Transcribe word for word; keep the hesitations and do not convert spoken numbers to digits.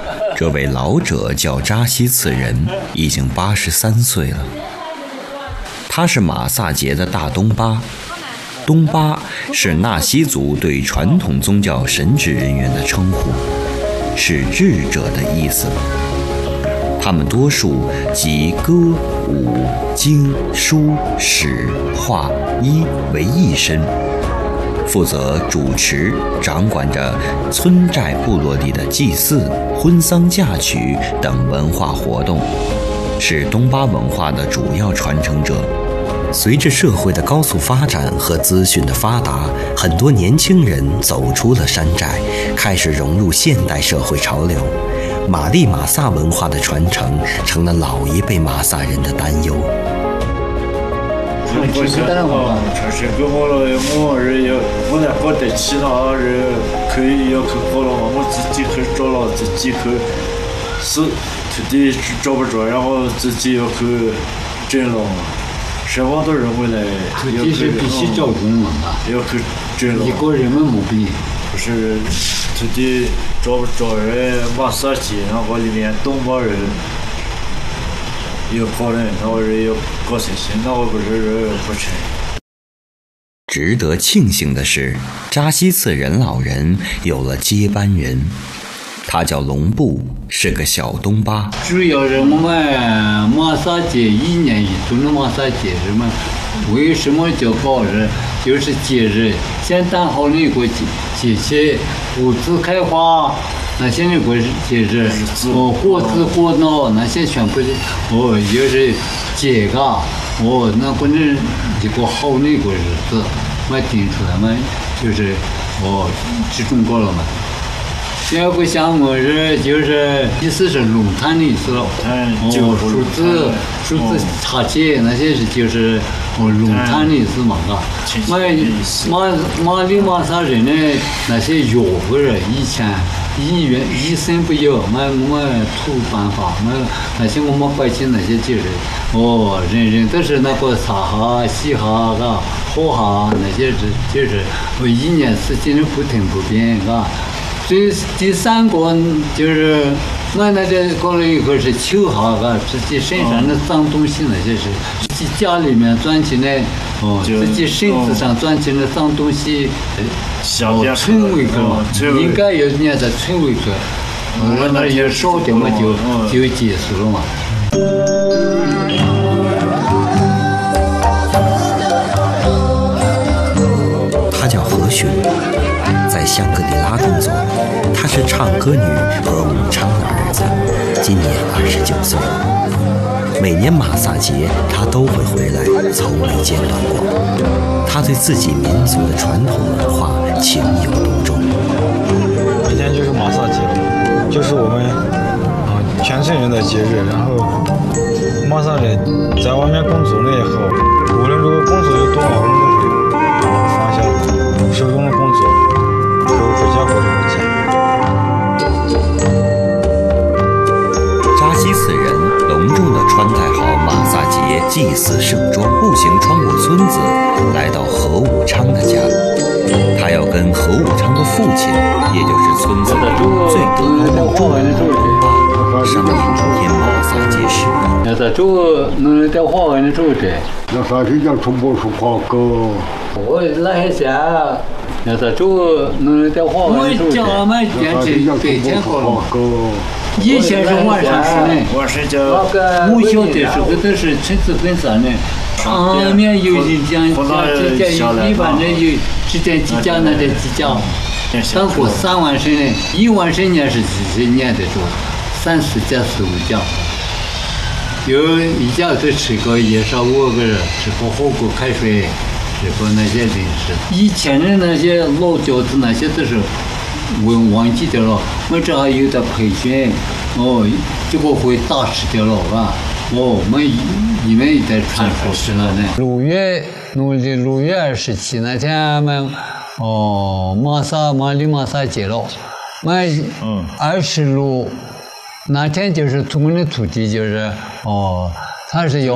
这位老者叫扎西次仁，已经八十三岁了。他是马萨节的大东巴。东巴是纳西族对传统宗教神职人员的称呼，是智者的意思。他们多数集歌、舞、经、书、史、画、医为一身，负责主持、掌管着村寨部落里的祭祀、婚丧嫁娶等文化活动，是东巴文化的主要传承者。随着社会的高速发展和资讯的发达，很多年轻人走出了山寨，开始融入现代社会潮流。玛丽玛萨文化的传承成了老一辈玛萨人的担忧。 我现在啊，城市跟我了，我是要我在搞得其他人可以要去搞了嘛，我自己去找了，自己去是土地找不着，然后自己要去整了。什么都认为来， 土地是必须找工嘛， 要去整了。 一个人们没必。 不是土地找不着人，马萨节，然后里面东巴人有搞人，然后人要搞些些，那我不是人不成。 值得庆幸的是，扎西次仁老人有了接班人。他叫龙布，是个小东巴。 主要是我们马萨节一年一度的马萨节日嘛，为什么叫搞日？就是节日，先谈好那个节节气，谷子开花，那些那个节日，哦，果子果脑那些全部的，哦，就是节嘎，哦，那可能一个好那个日子，我定出来嘛，就是哦，集中过了嘛。第二个项目是就是意思是龙潭的意思了，哦，数字数字茶节那些是就是哦龙潭的意思嘛，嘎。马马马里马萨人呢那些药物人以前医院医生不有，嘛我们土办法，嘛那些我们百姓那些就是哦人人都是那个擦哈洗哈嘎喝哈那些是就是我一年四季的不停不变，嘎。第第三个就是我那这搞了一个是秋哈个，自己身上的脏东西那些是自己家里面钻起来，哦，自己身子上钻起来脏东西，哦，存回去嘛，应该有人在存回去，我那也少点嘛就就结束了嘛。 他叫何雄，在香格里拉工作。他是唱歌女和武昌的儿子，今年二十九岁。每年马萨节，他都会回来，从没间断过。他对自己民族的传统文化情有独钟。 明天就是马萨节了，就是我们啊、呃、全村人的节日。然后马萨人在外面工作了以后，无论这个工作有多忙，我们都会放下手中的工作，都回家过这个节。 扎西次仁隆重地穿戴好马萨节祭祀盛装，步行穿过村子，来到何武昌的家。他要跟何武昌的父亲，也就是村子里最德高望重的老东巴，商议明天马萨节事宜。 要在做能在华文的做的， 那啥是叫从不说话个？ 我那些啥，要在做能在华文做的。我家嘛，原是北天过了。以前是晚上是呢，我小的时候都是村子分散的，上面有人家家之间一般的有之间几家那的几家，当过三万升呢，一万升年是几十年的多，三四家四五家，有一家都吃个夜烧五个人，吃个火锅开水，吃个那些零食。以前的那些老饺子那些都是。我忘记掉了，我这还有的培训，哦，这个会打吃掉了吧？哦，我们你们也在传出去了呢。六月农历六月二十七那天，我们哦马萨马里马萨节了，我嗯二十六那天就是我们的土地就是哦，他是要。